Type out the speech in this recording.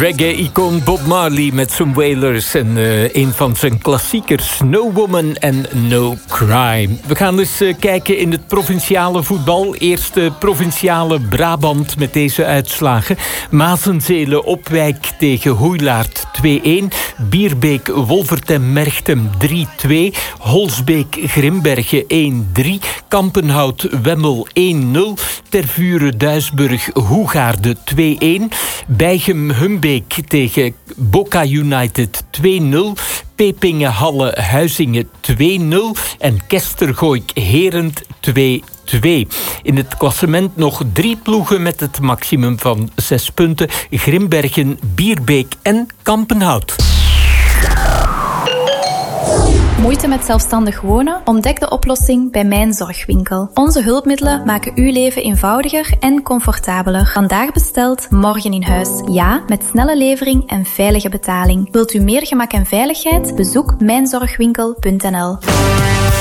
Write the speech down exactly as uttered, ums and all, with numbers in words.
Reggae-icoon Bob Marley met zijn Wailers en uh, een van zijn klassiekers No Woman en No Crime. We gaan dus uh, kijken in het provinciale voetbal. Eerste provinciale Brabant met deze uitslagen. Mazenzele Opwijk tegen Hoeilaard twee-een. Bierbeek Wolvertem-Merchtem drie-twee. Holsbeek Grimbergen één-drie. Kampenhout Wemmel één-nul. Tervuren Duisburg Hoegaarde twee-een. Bijgem Humbeek tegen Boca United twee-nul. Pepingen Halle Huizingen twee-nul. En Kestergooik Herent twee-twee. In het klassement nog drie ploegen met het maximum van zes punten. Grimbergen, Bierbeek en Kampenhout. Moeite met zelfstandig wonen? Ontdek de oplossing bij Mijn Zorgwinkel. Onze hulpmiddelen maken uw leven eenvoudiger en comfortabeler. Vandaag besteld, morgen in huis. Ja, met snelle levering en veilige betaling. Wilt u meer gemak en veiligheid? Bezoek mijnzorgwinkel punt n l.